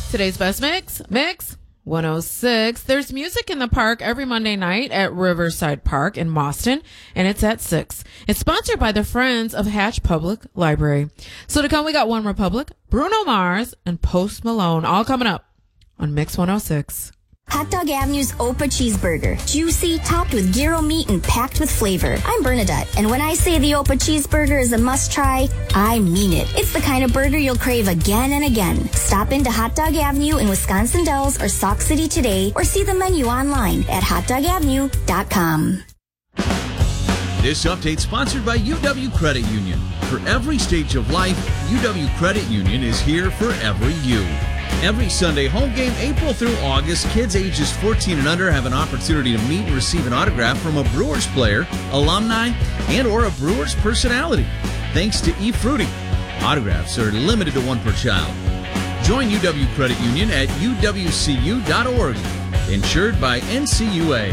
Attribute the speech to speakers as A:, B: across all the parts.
A: Today's best mix 106. There's music in the park every Monday night at Riverside Park in Boston, and it's at 6. It's sponsored by the Friends of Hatch Public Library. So to come, we got One Republic, Bruno Mars, and Post Malone, all coming up on Mix 106.
B: Hot Dog Avenue's Opa Cheeseburger. Juicy, topped with gyro meat, and packed with flavor. I'm Bernadette, and when I say the Opa Cheeseburger is a must-try, I mean it. It's the kind of burger you'll crave again and again. Stop into Hot Dog Avenue in Wisconsin Dells or Sauk City today, or see the menu online at hotdogavenue.com.
C: This update sponsored by UW Credit Union. For every stage of life, UW Credit Union is here for every you. Every Sunday home game, April through August, kids ages 14 and under have an opportunity to meet and receive an autograph from a Brewers player, alumni, and or a Brewers personality. Thanks to eFruity. Autographs are limited to one per child. Join UW Credit Union at uwcu.org. Insured by NCUA.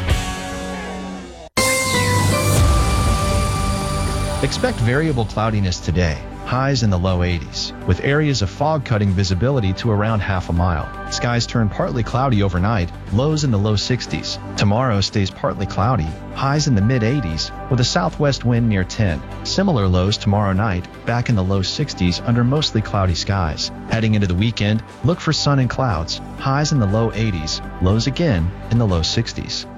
D: Expect variable cloudiness today. Highs in the low 80s, with areas of fog cutting visibility to around half a mile. Skies turn partly cloudy overnight, lows in the low 60s. Tomorrow stays partly cloudy, highs in the mid 80s, with a southwest wind near 10. Similar lows tomorrow night, back in the low 60s under mostly cloudy skies. Heading into the weekend, look for sun and clouds, highs in the low 80s, lows again in the low 60s.